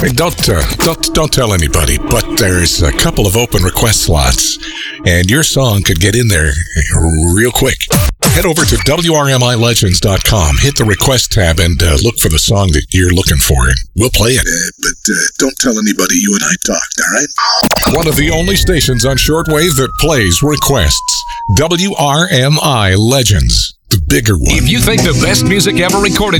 Hey, don't tell anybody, but there's a couple of open request slots, and your song could get in there real quick. Head over to WRMILegends.com, hit the request tab, and look for the song that you're looking for. We'll play it. But don't tell anybody you and I talked, all right? One of the only stations on shortwave that plays requests. WRMI Legends, the bigger one. If you think the best music ever recorded